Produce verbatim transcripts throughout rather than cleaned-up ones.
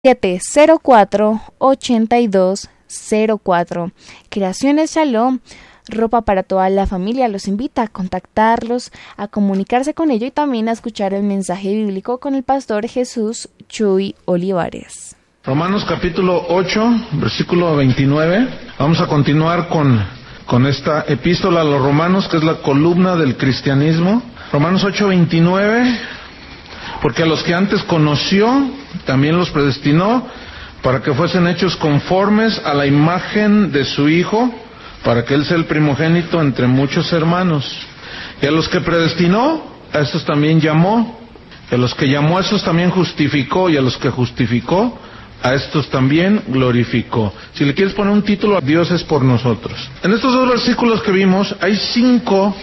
siete cero cuatro, ocho dos cero cuatro. Creaciones Shalom, ropa para toda la familia, los invita a contactarlos, a comunicarse con ellos y también a escuchar el mensaje bíblico con el pastor Jesús Chuy Olivares. Romanos capítulo ocho, versículo veintinueve. Vamos a continuar con, con esta epístola a los romanos, que es la columna del cristianismo. Romanos ocho, veintinueve. Porque a los que antes conoció, también los predestinó, para que fuesen hechos conformes a la imagen de su Hijo, para que Él sea el primogénito entre muchos hermanos. Y a los que predestinó, a estos también llamó. Y a los que llamó, a estos también justificó. Y a los que justificó, a estos también glorificó. Si le quieres poner un título, Dios es por nosotros. En estos dos versículos que vimos, hay cinco,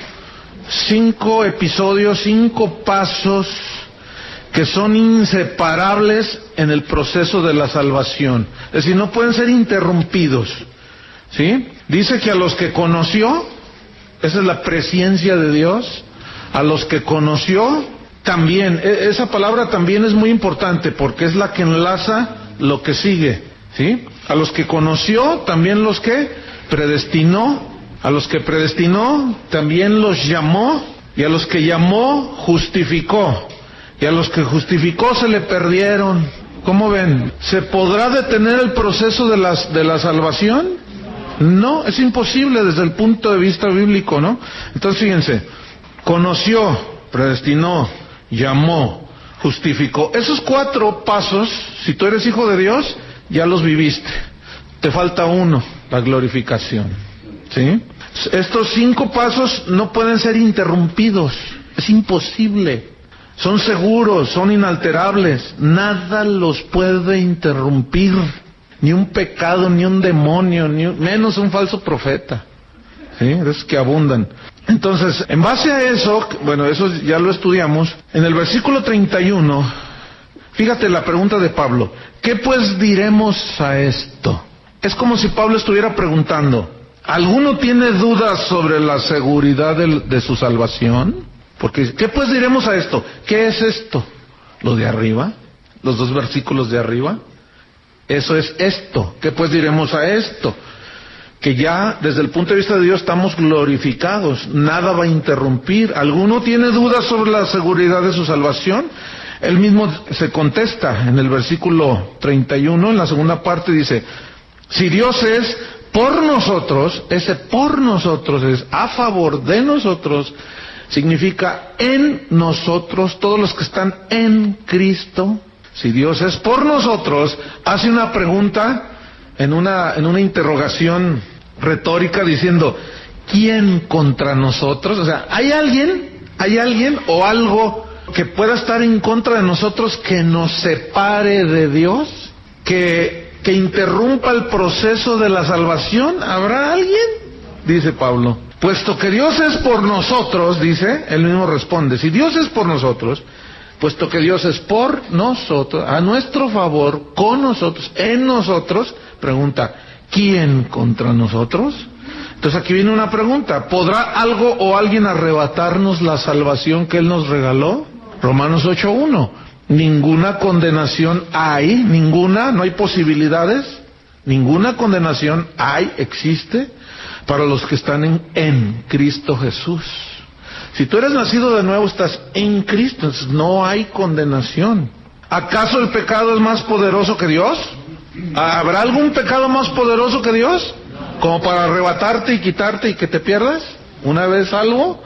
cinco episodios, cinco pasos que son inseparables en el proceso de la salvación. Es decir, no pueden ser interrumpidos. ¿Sí? Dice que a los que conoció, esa es la presciencia de Dios, a los que conoció, también, esa palabra también es muy importante porque es la que enlaza lo que sigue. ¿Sí? A los que conoció, también los que predestinó, a los que predestinó, también los llamó, y a los que llamó, justificó. Y a los que justificó se le perdieron. ¿Cómo ven? ¿Se podrá detener el proceso de, las, de la salvación? No, es imposible desde el punto de vista bíblico, ¿no? Entonces fíjense, conoció, predestinó, llamó, justificó. Esos cuatro pasos, si tú eres hijo de Dios, ya los viviste. Te falta uno, la glorificación. ¿Sí? Estos cinco pasos no pueden ser interrumpidos. Es imposible. Son seguros, son inalterables, nada los puede interrumpir, ni un pecado, ni un demonio, ni un, menos un falso profeta, ¿sí? Esos que abundan. Entonces, en base a eso, bueno, eso ya lo estudiamos, en el versículo treinta y uno, fíjate la pregunta de Pablo, ¿qué pues diremos a esto? Es como si Pablo estuviera preguntando, ¿alguno tiene dudas sobre la seguridad de, de su salvación? Porque, ¿qué pues diremos a esto? ¿Qué es esto? ¿Lo de arriba? ¿Los dos versículos de arriba? Eso es esto. ¿Qué pues diremos a esto? Que ya, desde el punto de vista de Dios, estamos glorificados. Nada va a interrumpir. ¿Alguno tiene dudas sobre la seguridad de su salvación? Él mismo se contesta en el versículo treinta y uno, en la segunda parte dice, si Dios es por nosotros, ese por nosotros es a favor de nosotros, significa en nosotros, todos los que están en Cristo. Si Dios es por nosotros, hace una pregunta en una, en una interrogación retórica diciendo, ¿quién contra nosotros? O sea, ¿hay alguien, hay alguien o algo que pueda estar en contra de nosotros que nos separe de Dios? ¿Que, que interrumpa el proceso de la salvación? ¿Habrá alguien? Dice Pablo. Puesto que Dios es por nosotros, dice, él mismo responde, si Dios es por nosotros, puesto que Dios es por nosotros, a nuestro favor, con nosotros, en nosotros, pregunta, ¿quién contra nosotros? Entonces aquí viene una pregunta, ¿podrá algo o alguien arrebatarnos la salvación que Él nos regaló? Romanos ocho uno, ninguna condenación hay, ninguna, no hay posibilidades, ninguna condenación hay, existe, para los que están en, en Cristo Jesús. Si tú eres nacido de nuevo, estás en Cristo, entonces no hay condenación. ¿Acaso el pecado es más poderoso que Dios? ¿Habrá algún pecado más poderoso que Dios? ¿Como para arrebatarte y quitarte y que te pierdas? ¿Una vez salvo?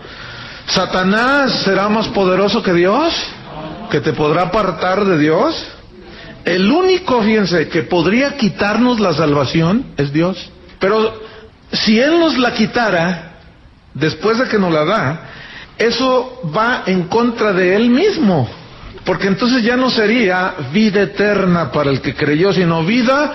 ¿Satanás será más poderoso que Dios? ¿Que te podrá apartar de Dios? El único, fíjense, que podría quitarnos la salvación es Dios. Pero si Él nos la quitara, después de que nos la da, eso va en contra de Él mismo. Porque entonces ya no sería vida eterna para el que creyó, sino vida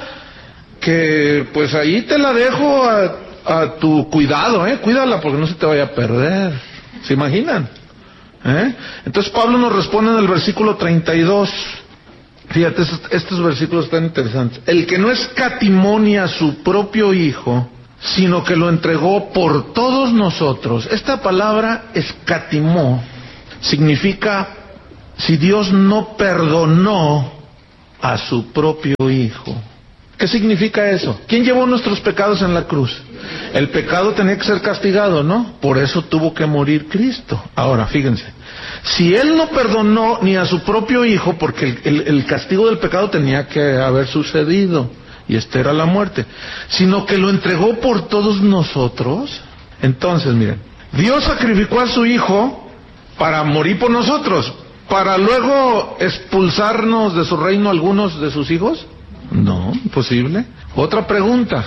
que, pues ahí te la dejo a, a tu cuidado, ¿eh? Cuídala porque no se te vaya a perder. ¿Se imaginan? ¿Eh? Entonces Pablo nos responde en el versículo treinta y dos. Fíjate, estos, estos versículos están interesantes. El que no escatimonia a su propio Hijo, sino que lo entregó por todos nosotros. Esta palabra escatimó significa, si Dios no perdonó a su propio Hijo. ¿Qué significa eso? ¿Quién llevó nuestros pecados en la cruz? El pecado tenía que ser castigado, ¿no? Por eso tuvo que morir Cristo. Ahora, fíjense, si Él no perdonó ni a su propio Hijo, porque el, el, el castigo del pecado tenía que haber sucedido, y esta era la muerte, sino que lo entregó por todos nosotros, entonces, miren, Dios sacrificó a su Hijo para morir por nosotros, para luego expulsarnos de su reino algunos de sus hijos. No, imposible. Otra pregunta,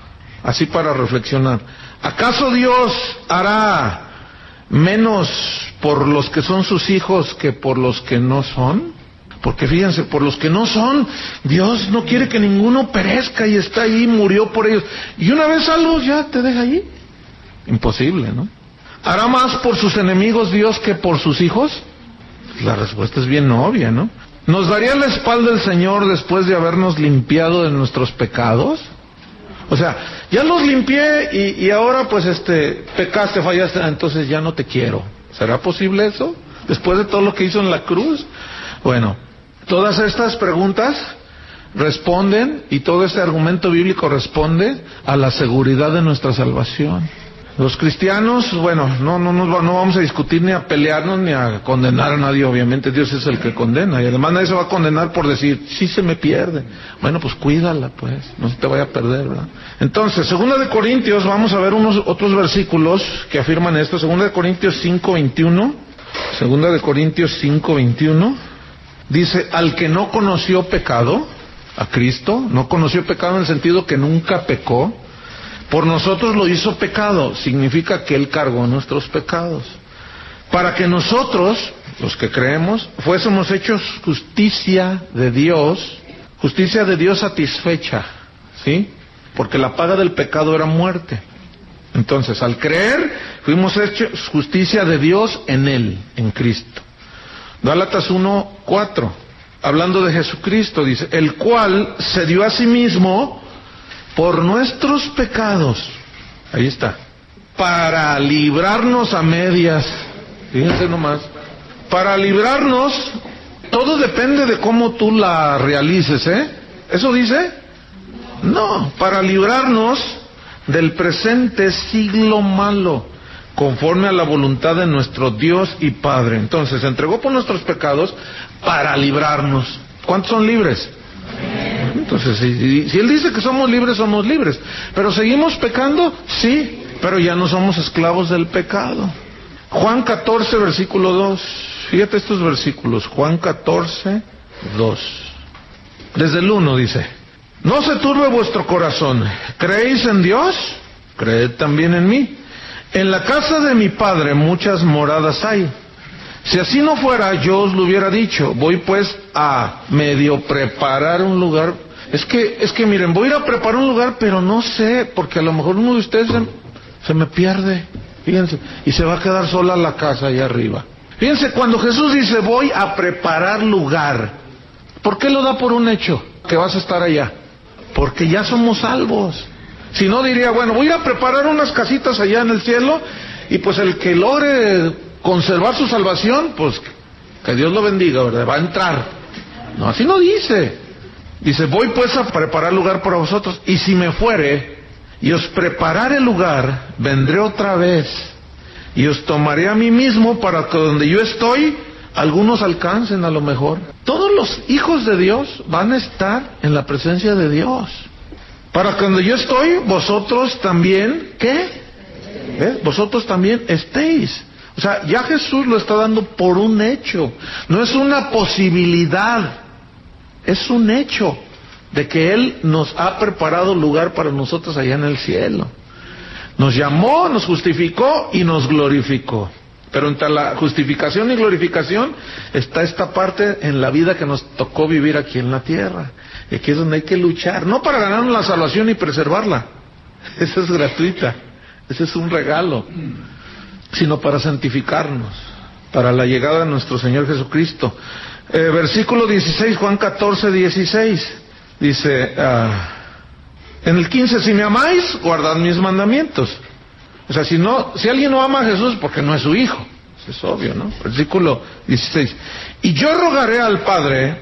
así para reflexionar. ¿Acaso Dios hará menos por los que son sus hijos que por los que no son? Porque fíjense, por los que no son, Dios no quiere que ninguno perezca y está ahí, murió por ellos. Y una vez salvo ya te deja ahí. Imposible, ¿no? ¿Hará más por sus enemigos Dios que por sus hijos? La respuesta es bien obvia, ¿no? ¿Nos daría la espalda el Señor después de habernos limpiado de nuestros pecados? O sea, ya los limpié y, y ahora pues este, pecaste, fallaste, entonces ya no te quiero. ¿Será posible eso? Después de todo lo que hizo en la cruz. Bueno, todas estas preguntas responden, y todo este argumento bíblico responde a la seguridad de nuestra salvación. Los cristianos, bueno, no, no, no, no vamos a discutir ni a pelearnos ni a condenar a nadie, obviamente Dios es el que condena, y además nadie se va a condenar por decir, sí se me pierde. Bueno, pues cuídala, pues, no se te vaya a perder, ¿verdad? Entonces, segunda de Corintios, vamos a ver unos otros versículos que afirman esto. Segunda de Corintios cinco veintiuno, segunda de Corintios cinco veintiuno, dice, al que no conoció pecado, a Cristo, no conoció pecado en el sentido que nunca pecó, por nosotros lo hizo pecado, significa que Él cargó nuestros pecados, para que nosotros, los que creemos, fuésemos hechos justicia de Dios, justicia de Dios satisfecha, ¿sí? Porque la paga del pecado era muerte. Entonces, al creer, fuimos hechos justicia de Dios en Él, en Cristo. Gálatas uno cuatro, hablando de Jesucristo, dice, el cual se dio a sí mismo por nuestros pecados, ahí está, para librarnos a medias, fíjense nomás, para librarnos, todo depende de cómo tú la realices, ¿eh? ¿Eso dice? No, para librarnos del presente siglo malo, conforme a la voluntad de nuestro Dios y Padre. Entonces, se entregó por nuestros pecados para librarnos. ¿Cuántos son libres? Entonces, si, si Él dice que somos libres, somos libres. ¿Pero seguimos pecando? Sí, pero ya no somos esclavos del pecado. Juan catorce, versículo dos. Fíjate estos versículos. Juan catorce, dos. Desde el uno dice, no se turbe vuestro corazón. ¿Creéis en Dios? Creed también en mí. En la casa de mi Padre muchas moradas hay. Si así no fuera, yo os lo hubiera dicho. Voy pues a medio preparar un lugar. Es que, es que miren, voy a ir a preparar un lugar, pero no sé, porque a lo mejor uno de ustedes se, se me pierde. Fíjense, y se va a quedar sola la casa allá arriba. Fíjense, cuando Jesús dice, voy a preparar lugar, ¿por qué lo da por un hecho? Que vas a estar allá. Porque ya somos salvos. Si no, diría, bueno, voy a ir a preparar unas casitas allá en el cielo, y pues el que logre conservar su salvación, pues que Dios lo bendiga, ¿verdad? Va a entrar. No, así no dice. Dice, voy pues a preparar lugar para vosotros, y si me fuere y os preparare lugar, vendré otra vez y os tomaré a mí mismo, para que donde yo estoy algunos alcancen a lo mejor. Todos los hijos de Dios van a estar en la presencia de Dios, para que donde yo estoy vosotros también, ¿qué? ¿Eh? Vosotros también estéis. O sea, ya Jesús lo está dando por un hecho. No es una posibilidad, es un hecho de que Él nos ha preparado lugar para nosotros allá en el cielo. Nos llamó, nos justificó y nos glorificó. Pero entre la justificación y glorificación está esta parte en la vida que nos tocó vivir aquí en la tierra. Y aquí es donde hay que luchar, no para ganarnos la salvación y preservarla, esa es gratuita, ese es un regalo, sino para santificarnos, para la llegada de nuestro Señor Jesucristo. Eh, versículo dieciséis, Juan catorce, dieciséis, dice, uh, en el quince, si me amáis, guardad mis mandamientos. O sea, si no, si alguien no ama a Jesús, porque no es su hijo, eso es obvio, ¿no? Versículo dieciséis, y yo rogaré al Padre,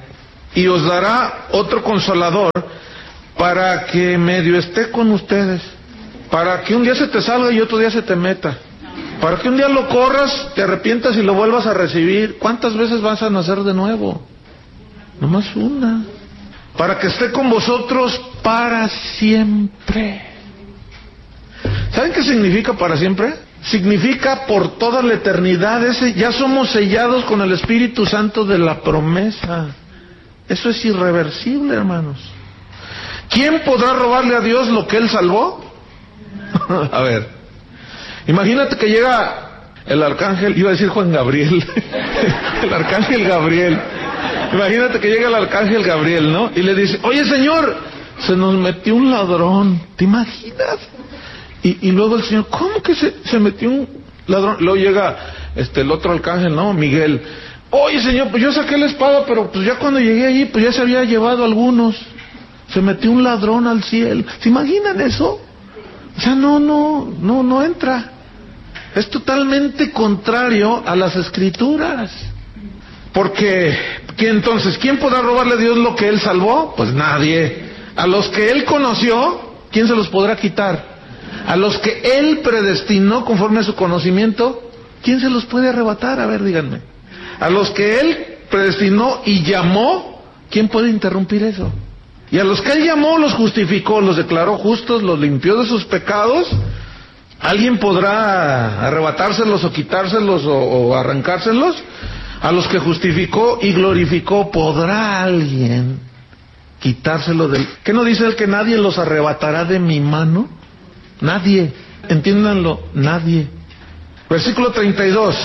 y os dará otro consolador para que medio esté con ustedes, para que un día se te salga y otro día se te meta, para que un día lo corras, te arrepientas y lo vuelvas a recibir. ¿Cuántas veces vas a nacer de nuevo? Nomás una. Para que esté con vosotros para siempre. ¿Saben qué significa para siempre? Significa por toda la eternidad. Ese, ya somos sellados con el Espíritu Santo de la promesa. Eso es irreversible, hermanos. ¿Quién podrá robarle a Dios lo que Él salvó? A ver, imagínate que llega el arcángel, iba a decir Juan Gabriel, el arcángel Gabriel. Imagínate que llega el arcángel Gabriel, ¿no? Y le dice, oye Señor, se nos metió un ladrón. ¿Te imaginas? Y, y luego el Señor, ¿cómo que se, se metió un ladrón? Luego llega este el otro arcángel, ¿no? Miguel. Oye Señor, pues yo saqué la espada, pero pues ya cuando llegué allí, pues ya se había llevado algunos. Se metió un ladrón al cielo. ¿Se imaginan eso? O sea, no, no, no, no entra. Es totalmente contrario a las Escrituras. Porque, ¿qué entonces? ¿Quién podrá robarle a Dios lo que Él salvó? Pues nadie. A los que Él conoció, ¿quién se los podrá quitar? A los que Él predestinó conforme a su conocimiento, ¿quién se los puede arrebatar? A ver, díganme. A los que Él predestinó y llamó, ¿quién puede interrumpir eso? Y a los que Él llamó, los justificó, los declaró justos, los limpió de sus pecados. ¿Alguien podrá arrebatárselos o quitárselos o, o arrancárselos? A los que justificó y glorificó, ¿podrá alguien quitárselo del...? ¿Qué no dice Él que nadie los arrebatará de mi mano? Nadie. Entiéndanlo, nadie. Versículo treinta y dos.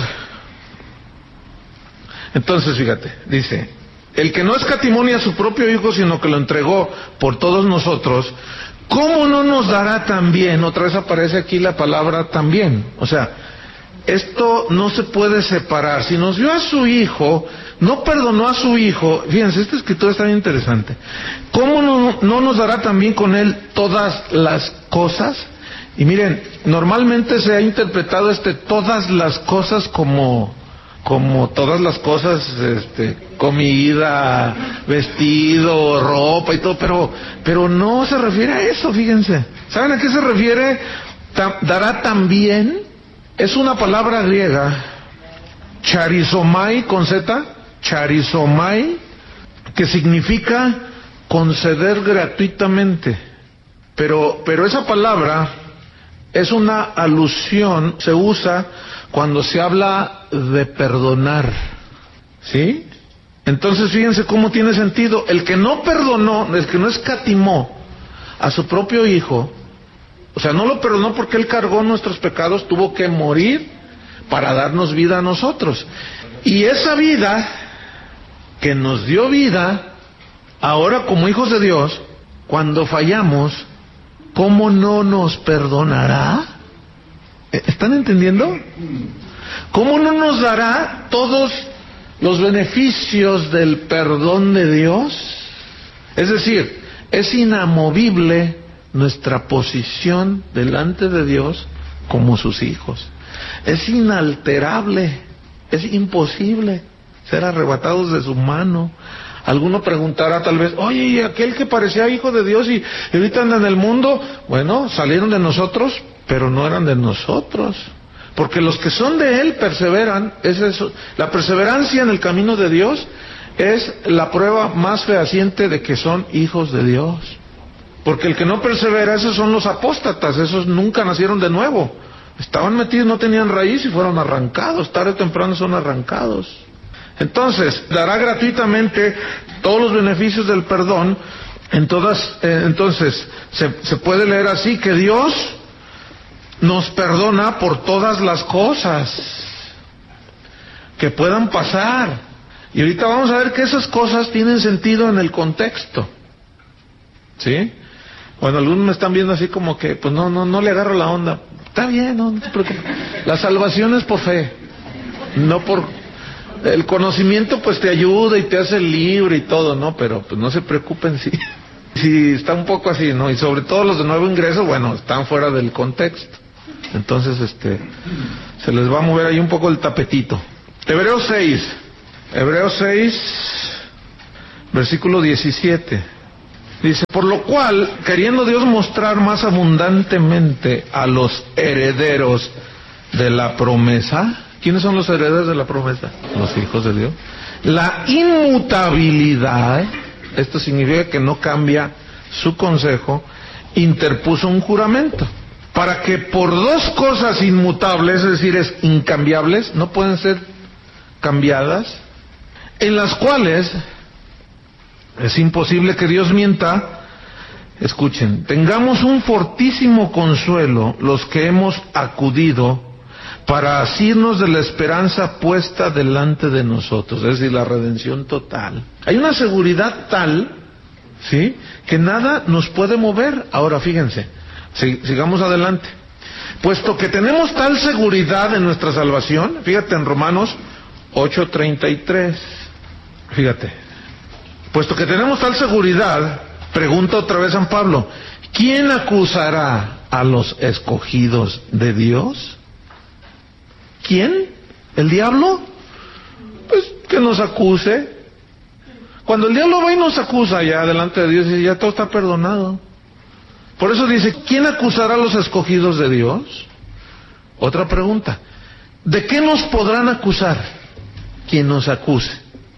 Entonces, fíjate, dice, el que no escatimó ni a su propio Hijo, sino que lo entregó por todos nosotros, ¿cómo no nos dará también? Otra vez aparece aquí la palabra también. O sea, esto no se puede separar. Si nos dio a su Hijo, no perdonó a su Hijo. Fíjense, esta escritura está bien interesante. ¿Cómo no, no nos dará también con Él todas las cosas? Y miren, normalmente se ha interpretado este todas las cosas como como todas las cosas, este, comida, vestido, ropa y todo, pero pero no se refiere a eso, fíjense. ¿Saben a qué se refiere? Ta- dará también, es una palabra griega, charizomai con Z, charizomai, que significa conceder gratuitamente. Pero pero esa palabra es una alusión, se usa cuando se habla de perdonar, ¿sí? Entonces fíjense cómo tiene sentido. El que no perdonó, el que no escatimó a su propio Hijo, o sea, no lo perdonó porque Él cargó nuestros pecados, tuvo que morir para darnos vida a nosotros. Y esa vida que nos dio vida, ahora como hijos de Dios, cuando fallamos, ¿cómo no nos perdonará? ¿Están entendiendo? ¿Cómo no nos dará todos los beneficios del perdón de Dios? Es decir, es inamovible nuestra posición delante de Dios como sus hijos. Es inalterable, es imposible ser arrebatados de su mano. Alguno preguntará tal vez, oye, ¿y aquel que parecía hijo de Dios y ahorita anda en el mundo? Bueno, salieron de nosotros, pero no eran de nosotros. Porque los que son de Él perseveran. Es eso. La perseverancia en el camino de Dios es la prueba más fehaciente de que son hijos de Dios. Porque el que no persevera, esos son los apóstatas, esos nunca nacieron de nuevo. Estaban metidos, no tenían raíz y fueron arrancados, tarde o temprano son arrancados. Entonces, dará gratuitamente todos los beneficios del perdón. En todas, eh, entonces, se, se puede leer así, que Dios nos perdona por todas las cosas que puedan pasar. Y ahorita vamos a ver que esas cosas tienen sentido en el contexto. ¿Sí? Bueno, algunos me están viendo así como que, pues no, no, no le agarro la onda. Está bien, no, no te preocupes. La salvación es por fe, no por... El conocimiento pues te ayuda y te hace libre y todo, ¿no? Pero pues no se preocupen si, si está un poco así, ¿no? Y sobre todo los de nuevo ingreso, bueno, están fuera del contexto. Entonces, este, se les va a mover ahí un poco el tapetito. Hebreos seis. Hebreos seis, versículo diecisiete. Dice, por lo cual, queriendo Dios mostrar más abundantemente a los herederos de la promesa. ¿Quiénes son los herederos de la promesa? Los hijos de Dios. La inmutabilidad, esto significa que no cambia su consejo, interpuso un juramento, para que por dos cosas inmutables, es decir, es incambiables, no pueden ser cambiadas, en las cuales es imposible que Dios mienta. Escuchen, tengamos un fortísimo consuelo los que hemos acudido para asirnos de la esperanza puesta delante de nosotros, es decir, la redención total. Hay una seguridad tal, ¿sí?, que nada nos puede mover. Ahora fíjense, sigamos adelante. Puesto que tenemos tal seguridad en nuestra salvación, fíjate en Romanos ocho treinta y tres, fíjate, puesto que tenemos tal seguridad, pregunta otra vez San Pablo, ¿quién acusará a los escogidos de Dios? ¿Quién? ¿El diablo? Pues que nos acuse. Cuando el diablo va y nos acusa ya delante de Dios, ya todo está perdonado. Por eso dice, ¿quién acusará a los escogidos de Dios? Otra pregunta, ¿de qué nos podrán acusar? Quien nos acuse.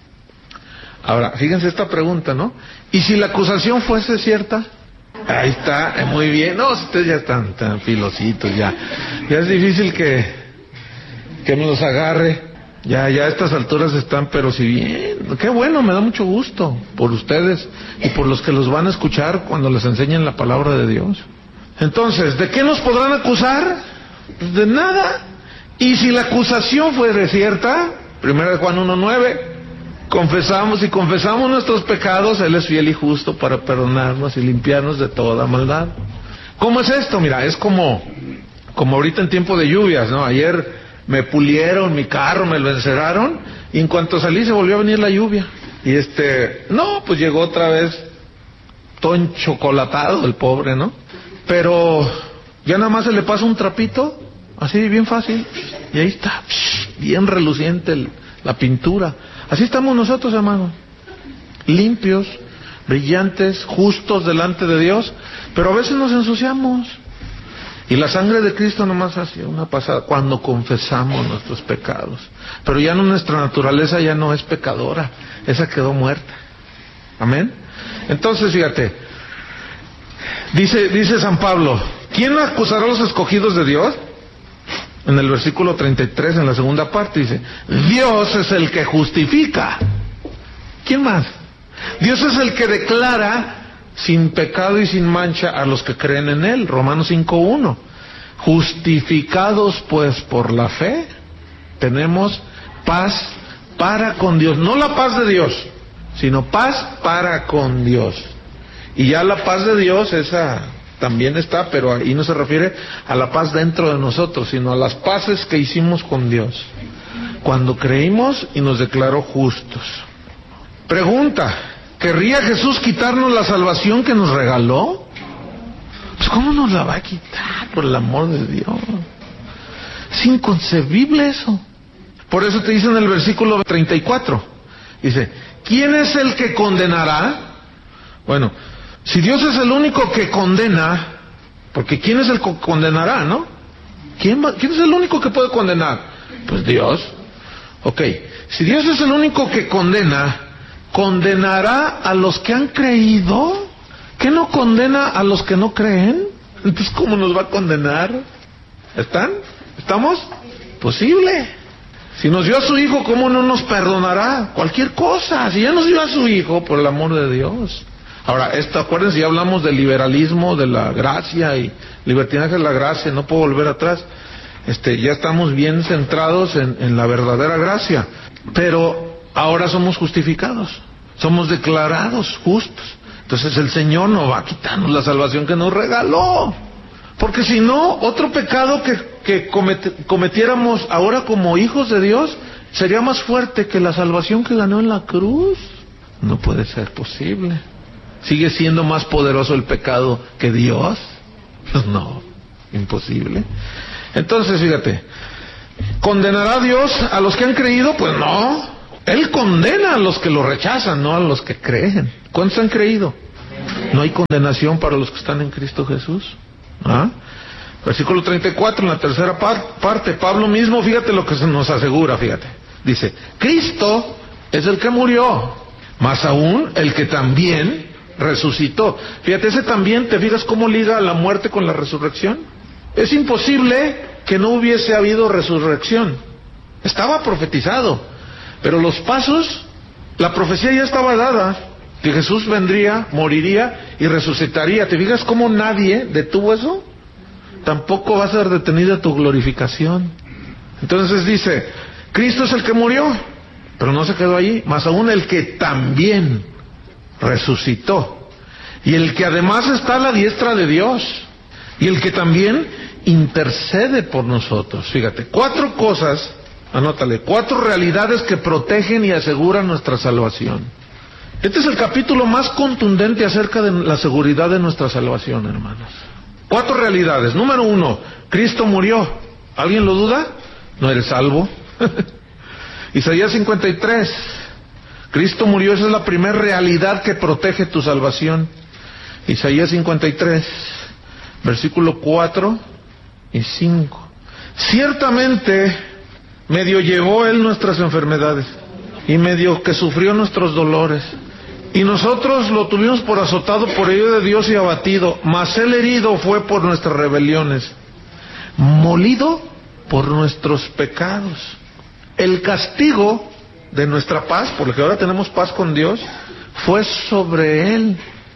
Ahora, fíjense esta pregunta, ¿no? ¿Y si la acusación fuese cierta? Ahí está, muy bien. No, ustedes ya están tan filositos, ya. Ya es difícil que... que me los agarre, ya ya a estas alturas están, pero si bien, qué bueno, me da mucho gusto por ustedes y por los que los van a escuchar cuando les enseñen la palabra de Dios. Entonces, ¿de qué nos podrán acusar? Pues de nada. Y si la acusación fuera cierta, primera de Juan uno nueve, confesamos y confesamos nuestros pecados, Él es fiel y justo para perdonarnos y limpiarnos de toda maldad. ¿Cómo es esto? Mira, es como, como ahorita en tiempo de lluvias, ¿no? Ayer me pulieron mi carro, me lo encerraron, y en cuanto salí se volvió a venir la lluvia. Y este, no, pues llegó otra vez todo enchocolatado el pobre, ¿no? Pero ya nada más se le pasa un trapito, así bien fácil, y ahí está, bien reluciente el, la pintura. Así estamos nosotros, hermanos, limpios, brillantes, justos delante de Dios, pero a veces nos ensuciamos. Y la sangre de Cristo nomás hace una pasada cuando confesamos nuestros pecados. Pero ya no, nuestra naturaleza ya no es pecadora, esa quedó muerta. Amén. Entonces, fíjate, dice, dice San Pablo, ¿quién acusará a los escogidos de Dios? En el versículo treinta y tres, en la segunda parte, dice, Dios es el que justifica. ¿Quién más? Dios es el que declara sin pecado y sin mancha a los que creen en Él. Romanos cinco uno. Justificados pues por la fe, tenemos paz para con Dios. No la paz de Dios, sino paz para con Dios. Y ya la paz de Dios, esa también está, pero ahí no se refiere a la paz dentro de nosotros, sino a las paces que hicimos con Dios cuando creímos y nos declaró justos. Pregunta, ¿querría Jesús quitarnos la salvación que nos regaló? Pues ¿cómo nos la va a quitar, por el amor de Dios? Es inconcebible eso. Por eso te dice en el versículo treinta y cuatro, dice, ¿quién es el que condenará? Bueno, si Dios es el único que condena, porque ¿quién es el que condenará, no? ¿Quién, va, ¿Quién es el único que puede condenar? Pues Dios. Ok, si Dios es el único que condena, ¿condenará a los que han creído? ¿Qué no condena a los que no creen? Entonces, ¿cómo nos va a condenar? ¿Están? ¿Estamos? Posible. Si nos dio a su Hijo, ¿cómo no nos perdonará? Cualquier cosa. Si ya nos dio a su Hijo, por el amor de Dios. Ahora, esto, acuérdense, ya hablamos del liberalismo, de la gracia y libertinaje de la gracia, no puedo volver atrás. Este, ya estamos bien centrados en, en la verdadera gracia. Pero ahora somos justificados, somos declarados justos. Entonces el Señor no va a quitarnos la salvación que nos regaló. Porque si no, otro pecado que, que comet, cometiéramos ahora como hijos de Dios sería más fuerte que la salvación que ganó en la cruz. No puede ser posible. ¿Sigue siendo más poderoso el pecado que Dios? Pues no, imposible. Entonces, fíjate, ¿condenará Dios a los que han creído? Pues no. Él condena a los que lo rechazan, no a los que creen. ¿Cuántos han creído? No hay condenación para los que están en Cristo Jesús. ¿Ah? Versículo treinta y cuatro, en la tercera par- parte, Pablo mismo, fíjate lo que se nos asegura, fíjate. Dice, Cristo es el que murió, más aún el que también resucitó. Fíjate, ese también, ¿te fijas cómo liga la muerte con la resurrección? Es imposible que no hubiese habido resurrección. Estaba profetizado, pero los pasos, la profecía ya estaba dada, que Jesús vendría, moriría y resucitaría. ¿Te fijas cómo nadie detuvo eso? Tampoco va a ser detenida tu glorificación. Entonces dice, Cristo es el que murió, pero no se quedó allí, más aún el que también resucitó, y el que además está a la diestra de Dios, y el que también intercede por nosotros. Fíjate, cuatro cosas, anótale, cuatro realidades que protegen y aseguran nuestra salvación. Este es el capítulo más contundente acerca de la seguridad de nuestra salvación, hermanos. Cuatro realidades. Número uno, Cristo murió. ¿Alguien lo duda? No eres salvo. Isaías cincuenta y tres, Cristo murió, esa es la primera realidad que protege tu salvación. Isaías cincuenta y tres, versículo cuatro y cinco. Ciertamente medio llevó Él nuestras enfermedades y medio que sufrió nuestros dolores, y nosotros lo tuvimos por azotado por ello de Dios y abatido, mas Él herido fue por nuestras rebeliones, molido por nuestros pecados. El castigo de nuestra paz, por lo que ahora tenemos paz con Dios, fue sobre Él,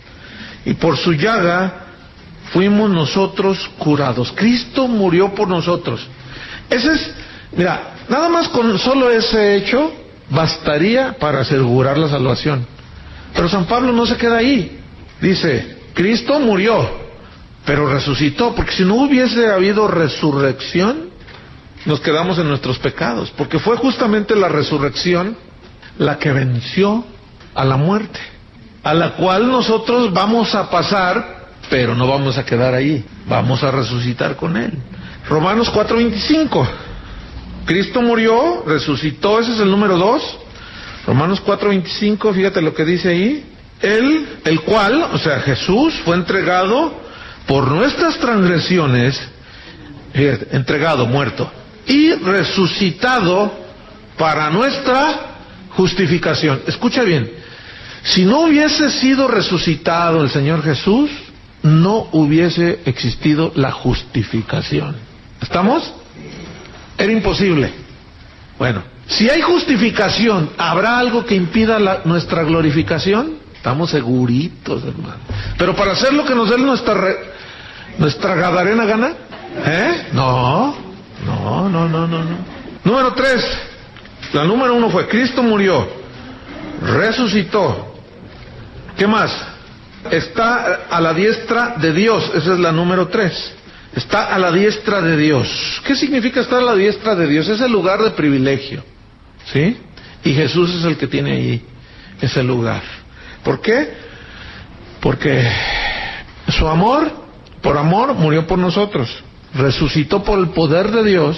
y por su llaga fuimos nosotros curados. Cristo murió por nosotros. Ese es, mira, nada más con solo ese hecho bastaría para asegurar la salvación. Pero San Pablo no se queda ahí. Dice, Cristo murió, pero resucitó, porque si no hubiese habido resurrección, nos quedamos en nuestros pecados, porque fue justamente la resurrección la que venció a la muerte, a la cual nosotros vamos a pasar, pero no vamos a quedar ahí, vamos a resucitar con Él. Romanos cuatro veinticinco, Cristo murió, resucitó, ese es el número dos. Romanos cuatro veinticinco, fíjate lo que dice ahí. Él, el cual, o sea Jesús, fue entregado por nuestras transgresiones, fíjate, entregado, muerto, y resucitado para nuestra justificación. Escucha bien, si no hubiese sido resucitado el Señor Jesús, no hubiese existido la justificación. ¿Estamos? Era imposible. Bueno, si hay justificación, ¿habrá algo que impida la, nuestra glorificación? Estamos seguritos, hermano. Pero para hacer lo que nos dé nuestra re, nuestra gadarena gana, ¿eh? No, no, no, no, no, no. Número tres, la número uno fue, Cristo murió, resucitó. ¿Qué más? Está a la diestra de Dios, esa es la número tres. Está a la diestra de Dios. ¿Qué significa estar a la diestra de Dios? Es el lugar de privilegio, ¿sí? Y Jesús es el que tiene ahí ese lugar. ¿Por qué? Porque su amor, por amor, murió por nosotros, resucitó por el poder de Dios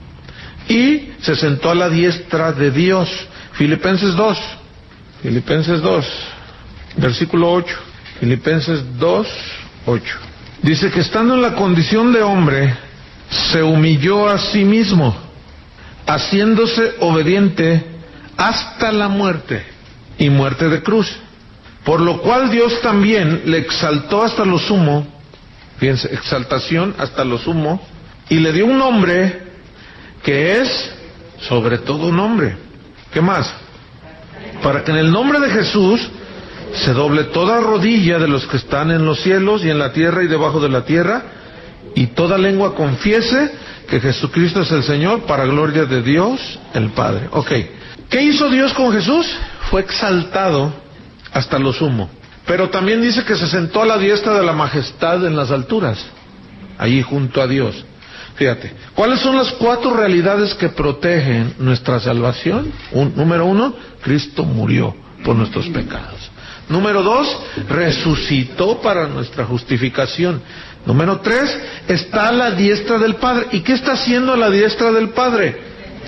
y se sentó a la diestra de Dios. Filipenses dos, Filipenses dos, versículo ocho. Filipenses dos, ocho. Dice que estando en la condición de hombre, se humilló a sí mismo, haciéndose obediente hasta la muerte, y muerte de cruz. Por lo cual Dios también le exaltó hasta lo sumo, fíjense, exaltación hasta lo sumo, y le dio un nombre que es sobre todo nombre. ¿Qué más? Para que en el nombre de Jesús se doble toda rodilla de los que están en los cielos y en la tierra y debajo de la tierra, y toda lengua confiese que Jesucristo es el Señor, para gloria de Dios el Padre. Ok, ¿qué hizo Dios con Jesús? Fue exaltado hasta lo sumo, pero también dice que se sentó a la diestra de la majestad en las alturas, allí junto a Dios. Fíjate, ¿cuáles son las cuatro realidades que protegen nuestra salvación? Un, número uno, Cristo murió por nuestros pecados. Número dos, resucitó para nuestra justificación. Número tres, está a la diestra del Padre. ¿Y qué está haciendo a la diestra del Padre?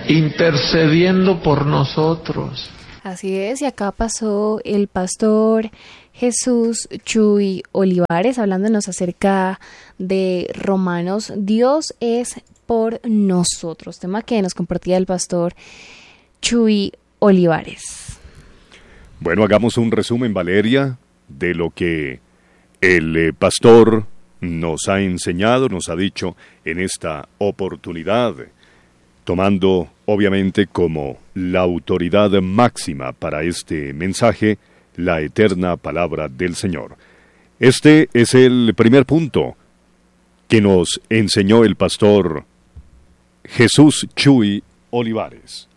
intercediendo por nosotros. Así es, y acá pasó el pastor Jesús Chuy Olivares hablándonos acerca de Romanos. Dios es por nosotros, tema que nos compartía el pastor Chuy Olivares. Bueno, hagamos un resumen, Valeria, de lo que el eh, pastor nos ha enseñado, nos ha dicho en esta oportunidad, tomando obviamente como la autoridad máxima para este mensaje la eterna palabra del Señor. Este es el primer punto que nos enseñó el pastor Jesús Chuy Olivares.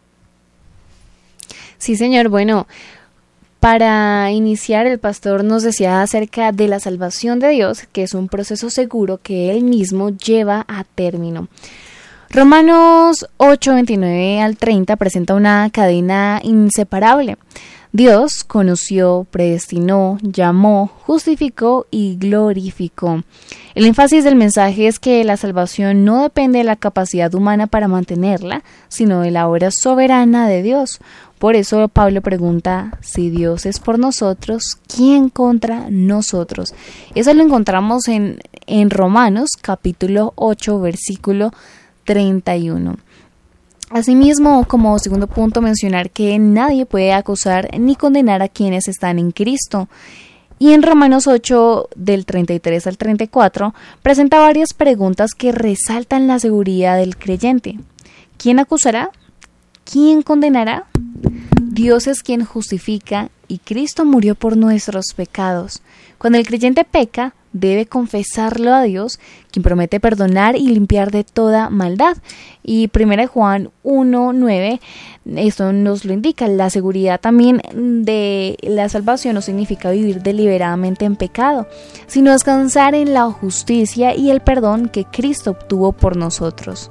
Sí, señor. Bueno, para iniciar, el pastor nos decía acerca de la salvación de Dios, que es un proceso seguro que Él mismo lleva a término. Romanos ocho, veintinueve al treinta presenta una cadena inseparable. Dios conoció, predestinó, llamó, justificó y glorificó. El énfasis del mensaje es que la salvación no depende de la capacidad humana para mantenerla, sino de la obra soberana de Dios. Por eso Pablo pregunta, si Dios es por nosotros, ¿quién contra nosotros? Eso lo encontramos en, en Romanos capítulo ocho, versículo treinta y uno. Asimismo, como segundo punto, mencionar que nadie puede acusar ni condenar a quienes están en Cristo. Y en Romanos ocho, del treinta y tres al treinta y cuatro, presenta varias preguntas que resaltan la seguridad del creyente. ¿Quién acusará? ¿Quién condenará? Dios es quien justifica y Cristo murió por nuestros pecados. Cuando el creyente peca, debe confesarlo a Dios, quien promete perdonar y limpiar de toda maldad. Y primera de Juan uno, nueve, esto nos lo indica. La seguridad también de la salvación no significa vivir deliberadamente en pecado, sino descansar en la justicia y el perdón que Cristo obtuvo por nosotros.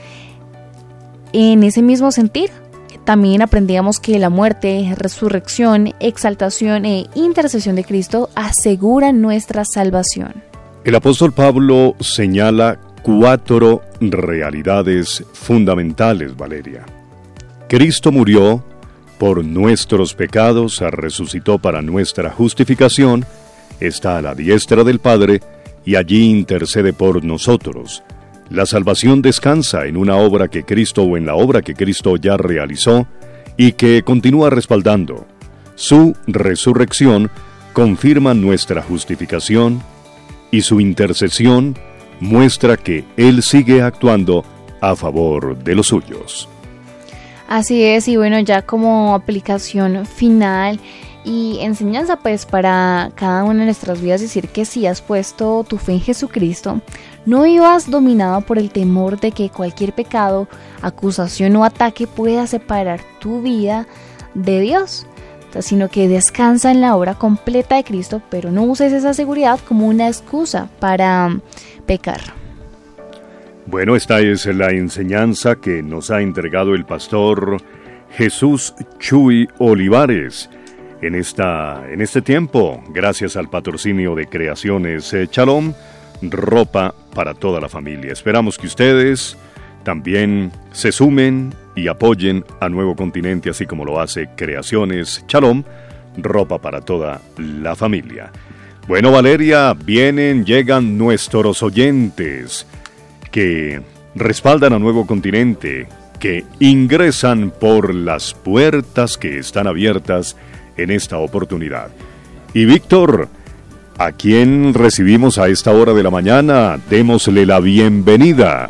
En ese mismo sentir, también aprendíamos que la muerte, resurrección, exaltación e intercesión de Cristo aseguran nuestra salvación. El apóstol Pablo señala cuatro realidades fundamentales, Valeria. Cristo murió por nuestros pecados, resucitó para nuestra justificación, está a la diestra del Padre y allí intercede por nosotros. La salvación descansa en una obra que Cristo o en la obra que Cristo ya realizó y que continúa respaldando. Su resurrección confirma nuestra justificación y su intercesión muestra que Él sigue actuando a favor de los suyos. Así es, y bueno, ya como aplicación final y enseñanza pues para cada una de nuestras vidas, decir que si has puesto tu fe en Jesucristo, no vivas dominado por el temor de que cualquier pecado, acusación o ataque pueda separar tu vida de Dios, sino que descansa en la obra completa de Cristo, pero no uses esa seguridad como una excusa para pecar. Bueno, esta es la enseñanza que nos ha entregado el pastor Jesús Chuy Olivares en, esta, en este tiempo, gracias al patrocinio de Creaciones Shalom, ropa para toda la familia. Esperamos que ustedes también se sumen y apoyen a Nuevo Continente, así como lo hace Creaciones Shalom, ropa para toda la familia. Bueno, Valeria, vienen, llegan nuestros oyentes que respaldan a Nuevo Continente, que ingresan por las puertas que están abiertas en esta oportunidad. Y Víctor, ¿a quién recibimos a esta hora de la mañana? Démosle la bienvenida.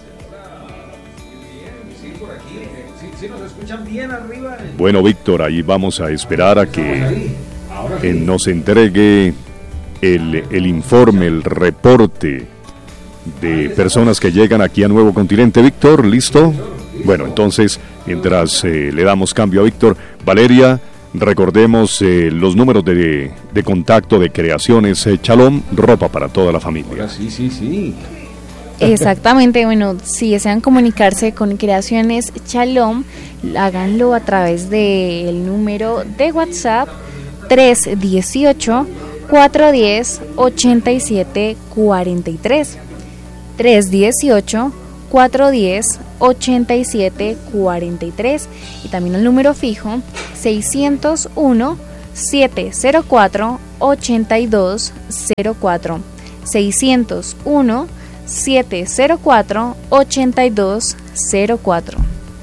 Bueno, Víctor, ahí vamos a esperar a que eh, nos entregue el, el informe, el reporte de personas que llegan aquí a Nuevo Continente. Víctor, ¿listo? Bueno, entonces, mientras eh, le damos cambio a Víctor, Valeria, recordemos eh, los números de, de contacto de Creaciones eh, Shalom, ropa para toda la familia. Ahora sí, sí, sí. Exactamente, bueno, si desean comunicarse con Creaciones Shalom, háganlo a través del número de WhatsApp tres uno ocho, cuatro uno cero, ocho siete cuatro tres. tres uno ocho, cuatro uno cero, ocho siete cuatro tres y también el número fijo seiscientos uno, siete cero cuatro, ocho dos cero cuatro, seiscientos uno, siete cero cuatro, ocho dos cero cuatro.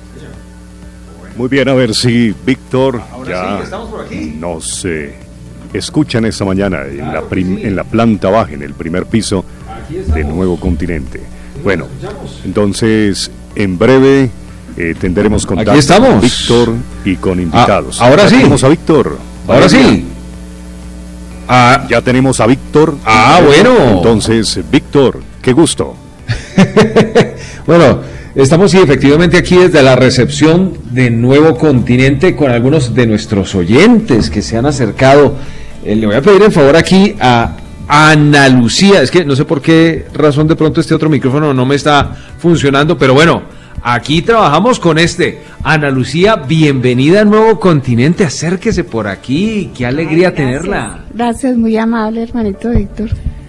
Muy bien, a ver si Víctor Ahora ya sí, estamos por aquí. nos eh, escuchan esta mañana en, la prim- sí. en la planta baja, en el primer piso de Nuevo Continente. Sí, bueno, entonces en breve eh, tendremos contacto con Víctor y con invitados. Ah, ahora ya sí. Tenemos a Víctor. Ahora sí. Ah, ya tenemos a Víctor. Ah, bueno. Entonces, Víctor, qué gusto. Bueno, estamos sí, efectivamente aquí desde la recepción de Nuevo Continente con algunos de nuestros oyentes que se han acercado. Eh, le voy a pedir el favor aquí a Ana Lucía. Es que no sé por qué razón de pronto este otro micrófono no me está funcionando, pero bueno, aquí trabajamos con este. Ana Lucía, bienvenida a Nuevo Continente. Acérquese por aquí. Qué alegría Ay, tenerla. Gracias, muy amable, hermanito Víctor.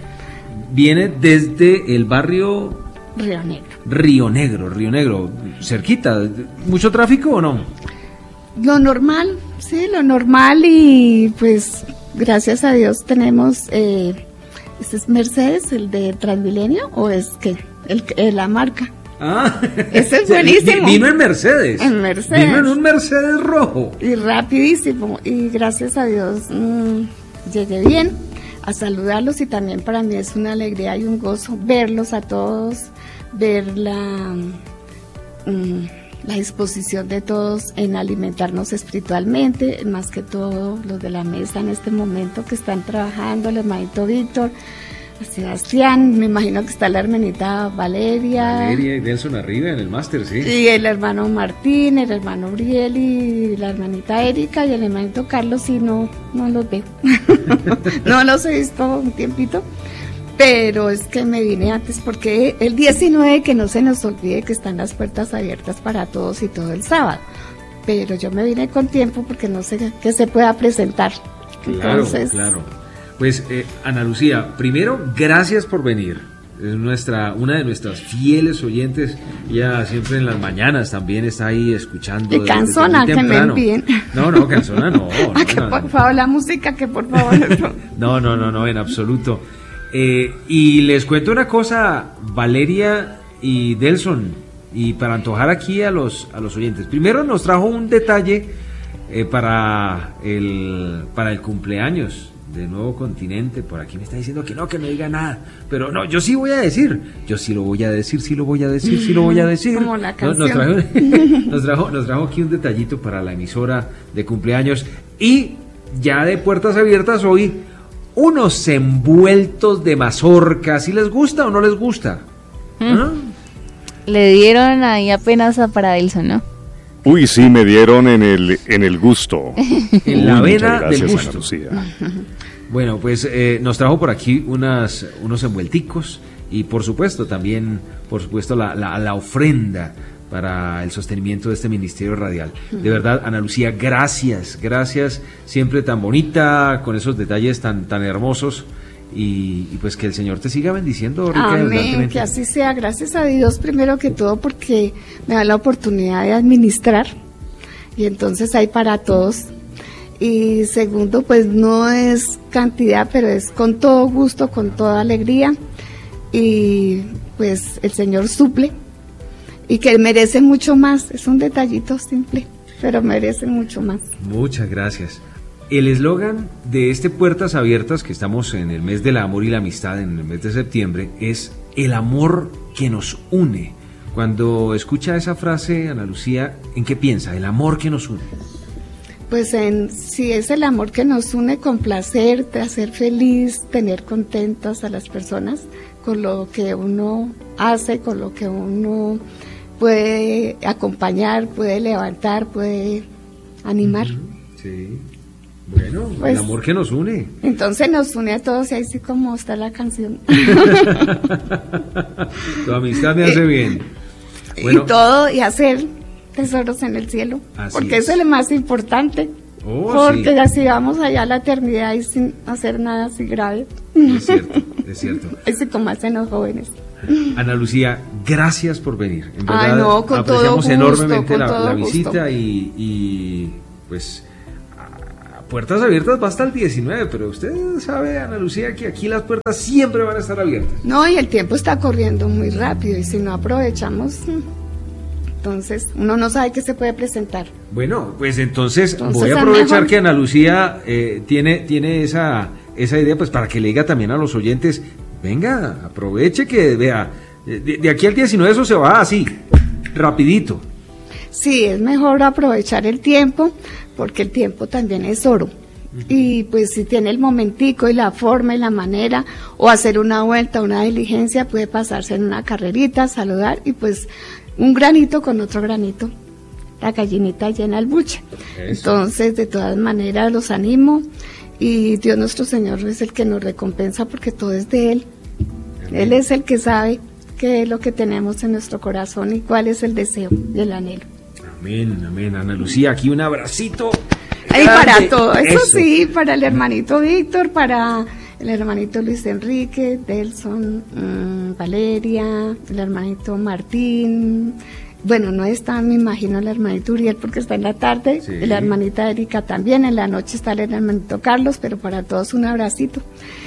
Viene desde el barrio Río Negro. Río Negro, Río Negro, cerquita. ¿Mucho tráfico o no? Lo normal, sí, lo normal y pues gracias a Dios tenemos, eh, ¿este es Mercedes, el de Transmilenio o es que el, el, la marca? Ah, ese es buenísimo. Vino en Mercedes. En Mercedes. Vino en un Mercedes rojo. Y rapidísimo. Y gracias a Dios mmm, llegué bien a saludarlos y también para mí es una alegría y un gozo verlos a todos, ver la, mmm, la disposición de todos en alimentarnos espiritualmente, más que todo los de la mesa en este momento que están trabajando, el hermanito Víctor, Sebastián, me imagino que está la hermanita Valeria. Valeria y Delson arriba en el máster, sí. Y el hermano Martín, el hermano Uriel y la hermanita Erika y el hermanito Carlos, y no, no los veo. No los he visto un tiempito, pero es que me vine antes porque el diecinueve, que no se nos olvide que están las puertas abiertas para todos y todo el sábado. Pero yo me vine con tiempo porque no sé qué se pueda presentar. Claro, Entonces, claro. Pues eh, Ana Lucía, primero gracias por venir. Es nuestra, una de nuestras fieles oyentes, ya siempre en las mañanas también está ahí escuchando. Y canzona que me envíen. No, no, canzona no. no que no, por no. favor, la música que por favor. No, no, no, no, en absoluto. Eh, y les cuento una cosa, Valeria y Delson, y para antojar aquí a los, a los oyentes. Primero nos trajo un detalle eh, para el, para el cumpleaños de Nuevo Continente. Por aquí me está diciendo que no, que no diga nada, pero no, yo sí voy a decir, yo sí lo voy a decir, sí lo voy a decir, sí lo voy a decir. Como la canción. Nos, nos, trajo, nos, trajo, nos trajo aquí un detallito para la emisora de cumpleaños y ya de puertas abiertas hoy, unos envueltos de mazorca. ¿Si les gusta o no les gusta? ¿Ah? Le dieron ahí apenas a para Delson, ¿no? Uy, sí, me dieron en el en el gusto. En la Uy, vena gracias, del gusto. Ana Lucía. Bueno, pues eh, nos trajo por aquí unas, unos envuelticos y por supuesto también, por supuesto, la, la, la ofrenda para el sostenimiento de este ministerio radial. De verdad, Ana Lucía, gracias, gracias, siempre tan bonita, con esos detalles tan, tan hermosos. Y, y pues que el Señor te siga bendiciendo, rica. Amén, que así sea, gracias a Dios primero que todo porque me da la oportunidad de administrar y entonces hay para todos. Y segundo, pues no es cantidad, pero es con todo gusto, con toda alegría, y pues el Señor suple y que merece mucho más. Es un detallito simple, pero merece mucho más. Muchas gracias. El eslogan de este Puertas Abiertas, que estamos en el mes del amor y la amistad, en el mes de septiembre, es el amor que nos une. Cuando escucha esa frase, Ana Lucía, ¿en qué piensa? El amor que nos une. Pues en si es el amor que nos une, con placer, de hacer feliz, tener contentas a las personas con lo que uno hace, con lo que uno puede acompañar, puede levantar, puede animar. Sí. Bueno, pues, el amor que nos une. Entonces nos une a todos y ahí sí como está la canción. Tu amistad me hace bien. Bueno, y todo, y hacer tesoros en el cielo, porque es. eso es lo más importante, Oh, porque sí. así vamos allá a la eternidad y sin hacer nada así grave. Es cierto, es cierto. Así como hacen los jóvenes. Ana Lucía, gracias por venir. En verdad, Ay, no, con todo apreciamos gusto, enormemente con la, todo la gusto. visita y, y pues a, a puertas abiertas va hasta el diecinueve, pero usted sabe, Ana Lucía, que aquí las puertas siempre van a estar abiertas. No, y el tiempo está corriendo muy rápido y si no aprovechamos, entonces uno no sabe qué se puede presentar. Bueno, pues entonces, Entonces, voy a a aprovechar mejor- que Ana Lucía eh, tiene, tiene esa, esa idea, pues para que le diga también a los oyentes, venga, aproveche que vea, de, de aquí al diecinueve eso se va así, rapidito. Sí, es mejor aprovechar el tiempo porque el tiempo también es oro. Y pues si tiene el momentico y la forma y la manera o hacer una vuelta, una diligencia, puede pasarse en una carrerita, saludar y pues un granito con otro granito. La gallinita llena el buche. Eso. Entonces, de todas maneras, los animo y Dios nuestro Señor es el que nos recompensa porque todo es de Él. Amén. Él es el que sabe qué es lo que tenemos en nuestro corazón y cuál es el deseo y el anhelo. Amén, amén. Ana Lucía, aquí un abracito. Y para grande. todo, eso, sí, para el hermanito Víctor, para el hermanito Luis Enrique, Delson, mmm, Valeria, el hermanito Martín. Bueno, no está, me imagino, el hermanito Uriel porque está en la tarde, Sí. la hermanita Erika también, en la noche está el hermanito Carlos, pero para todos un abracito.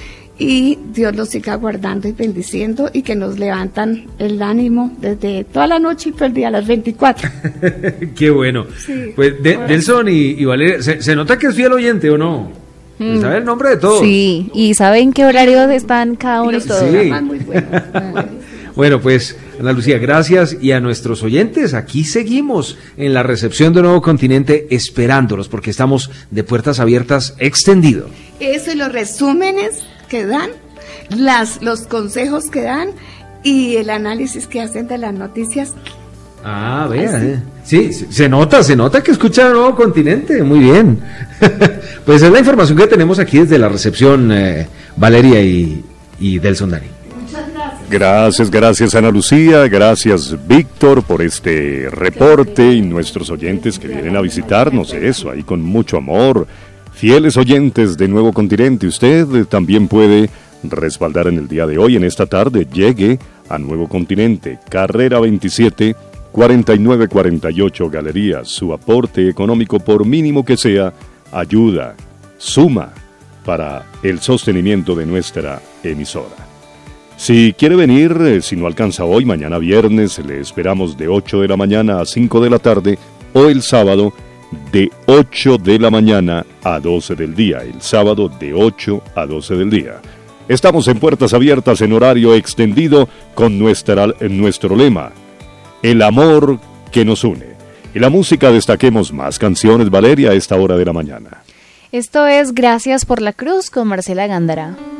Y Dios los siga guardando y bendiciendo y que nos levantan el ánimo desde toda la noche y todo el día a las veinticuatro. Qué bueno. Sí. Pues de, Bueno. Delson y, y Valeria, ¿se, se nota que es fiel oyente o no? Mm. ¿Sabe el nombre de todos? Sí, y saben qué horarios están cada uno y Los todo. Sí. programas muy buenos. Bueno, pues, Ana Lucía, gracias. Y a nuestros oyentes, aquí seguimos en la recepción de Nuevo Continente esperándolos, porque estamos de puertas abiertas extendido. Eso y los resúmenes que dan, las, los consejos que dan y el análisis que hacen de las noticias. Ah, vea, Ay, sí. eh. Sí, se se nota, se nota que escucha Nuevo Continente, muy bien. Pues es la información que tenemos aquí desde la recepción, eh, Valeria y, y Delson Dani. Gracias, gracias Ana Lucía, gracias Víctor por este reporte y nuestros oyentes que vienen a visitarnos, eso, ahí con mucho amor. Fieles oyentes de Nuevo Continente, usted eh, también puede respaldar en el día de hoy, en esta tarde, llegue a Nuevo Continente, carrera veintisiete, cuarenta y nueve cuarenta y ocho Galerías. Su aporte económico, por mínimo que sea, ayuda, suma para el sostenimiento de nuestra emisora. Si quiere venir, eh, si no alcanza hoy, mañana viernes, le esperamos de ocho de la mañana a cinco de la tarde o el sábado de ocho de la mañana a doce del día, el sábado de ocho a doce del día. Estamos en Puertas Abiertas en horario extendido con nuestra, nuestro lema, el amor que nos une. Y la música, destaquemos más canciones, Valeria, a esta hora de la mañana. Esto es Gracias por la Cruz con Marcela Gándara.